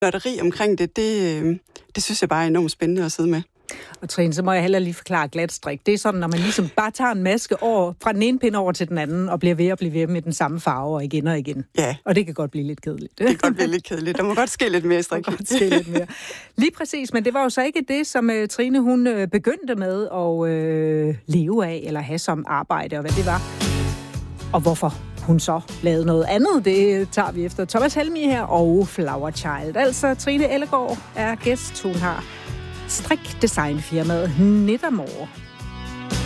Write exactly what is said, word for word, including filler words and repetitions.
nørderi omkring det, det, det synes jeg bare er enormt spændende at sidde med. Og Trine, så må jeg heller lige forklare glatstrik. Det er sådan, når man ligesom bare tager en maske over, fra den ene pind over til den anden, og bliver ved og bliver ved med den samme farve og igen og igen. Ja. Og det kan godt blive lidt kedeligt. Det kan godt blive lidt kedeligt. Der må godt ske lidt mere i strik. godt ske lidt mere. Lige præcis, men det var jo så ikke det, som uh, Trine hun uh, begyndte med at uh, leve af, eller have som arbejde, og hvad det var. Og hvorfor hun så lavede noget andet, det tager vi efter Thomas Helmig her og Flower Child. Altså, Trine Ellegaard er gæst. Hun har strikdesignfirmaet Knittermore.